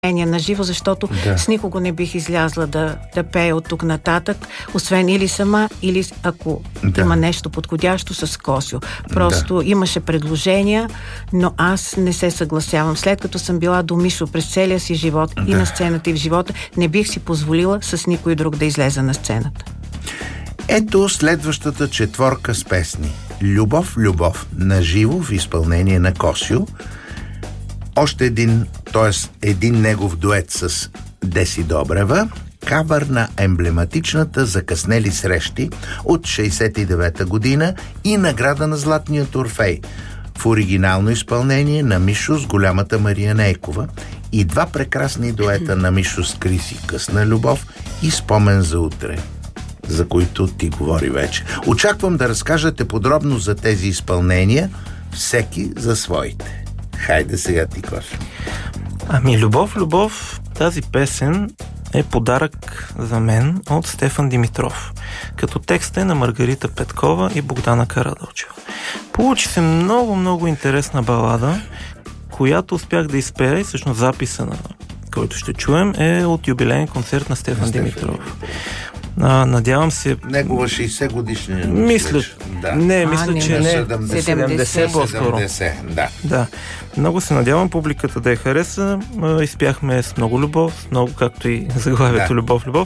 на живо, защото с никого не бих излязла да пея от тук нататък, освен или сама, или ако има нещо подходящо с Косьо. Просто имаше предложения, но аз не се съгласявам. След като съм била до Мишо през целия си живот и на сцената, и в живота, не бих си позволила с никой друг да излезе на сцената. Ето следващата четворка с песни. Любов, любов, на живо в изпълнение на Косьо. Още един негов дует с Деси Добрева, кавър на емблематичната Закъснели срещи от 69-та година и награда на Златният Орфей в оригинално изпълнение на Мишо с голямата Мария Нейкова и два прекрасни дуета на Мишо с Криси, Късна любов и Спомен за утре, за които ти говори вече. Очаквам да разкажете подробно за тези изпълнения, всеки за своите. Хайде сега ти, Косьо. Любов, любов, тази песен е подарък за мен от Стефан Димитров, като текст е на Маргарита Петкова и Богдана Карадълчева. Получи се много, много интересна балада, която успях да изпея и всъщност записа, на който ще чуем, е от юбилейен концерт на Стефан Димитров. Надявам се... Негова 60 годишния. Мисля, че не 70 по-скоро. Да. Много се надявам публиката да я хареса. Изпяхме с много любов, много, както и заглавието Любов, любов.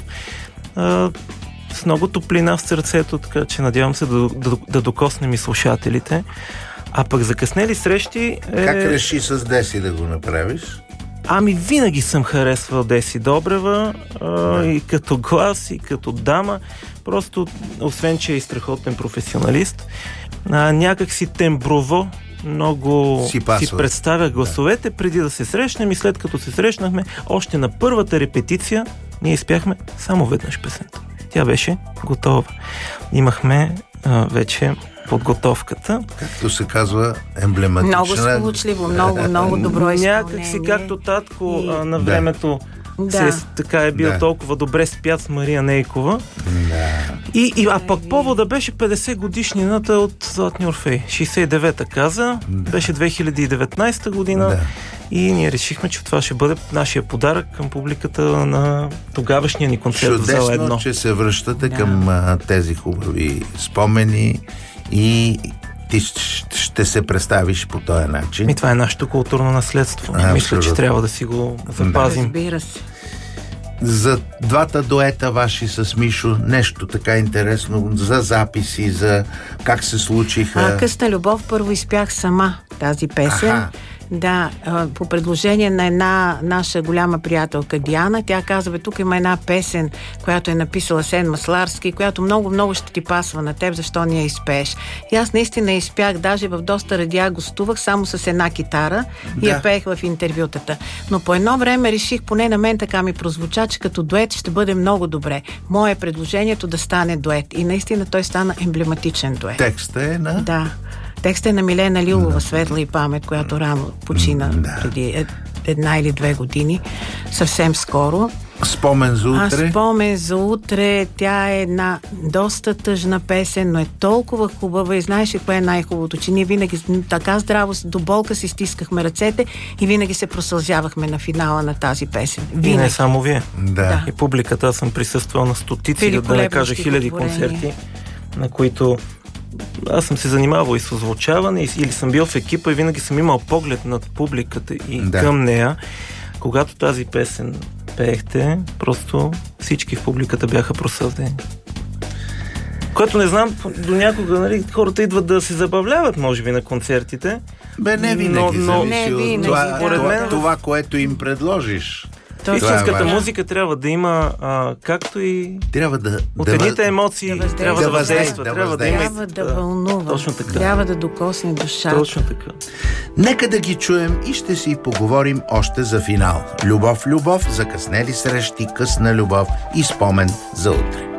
С много топлина в сърцето, така че надявам се да докоснем и слушателите. А пък Закъснели срещи... Как реши с Деси да го направиш? Винаги съм харесвал Деси Добрева и като глас, и като дама. Просто, освен че е и страхотен професионалист, някак си темброво много си представя гласовете преди да се срещнем, и след като се срещнахме, още на първата репетиция ние изпяхме само веднъж песента. Тя беше готова. Имахме вече подготовката. Както се казва, емблематична. Много сполучливо, много добро изпълнение. Някак си, както татко на времето така е бил толкова добре спят с Мария Нейкова. А пък повода беше 50 годишнината от Златния Орфей. 69-та каза, беше 2019 година и ние решихме, че това ще бъде нашия подарък към публиката на тогавашния ни концерт в зала 1. Чудесно, че се връщате към тези хубави спомени и ти ще се представиш по този начин. Това е нашето културно наследство. Мисля, че трябва да си го запазим. Разбира се. За двата дуета ваши с Мишо, нещо така интересно за записи, за как се случиха. Късна любов първо изпях сама тази песен. Да, по предложение на една наша голяма приятелка Диана. Тя казва, тук има една песен, която е написала Сен Масларски, която много ще ти пасва на теб, защо не я изпееш. И аз наистина изпях, даже в доста радиа гостувах само с една китара и я пеех в интервютата. Но по едно време реших, поне на мен така ми прозвуча, че като дует ще бъде много добре. Мое е предложението да стане дует. И наистина той стана емблематичен дует. Текстът е на... Да. Текстът е на Милена Лилова, Светла и памет, която рано почина преди 1 или 2 години, съвсем скоро. Спомен за утре? Спомен за утре, тя е една доста тъжна песен, но е толкова хубава и знаеш ли кое е най-хубавото, че ние винаги така здраво до болка си стискахме ръцете и винаги се просълзявахме на финала на тази песен. И не само вие. И публиката, аз съм присъствал на стотици, да не кажа хиляди концерти, на които аз съм се занимавал и с озвучаване, или съм бил в екипа и винаги съм имал поглед над публиката и към нея. Когато тази песен пеехте, просто всички в публиката бяха просълзени. Което не знам, до някога хората идват да се забавляват, може би, на концертите. Не винаги зависи от това, което им предложиш. Истинската музика трябва да има, както и от едните емоции трябва да въздейства, трябва да вълнува, точно така. Трябва да докосне душата. Точно така. Нека да ги чуем и ще си поговорим още за финал. Любов, любов, закъснели срещи, късна любов и спомен за утре.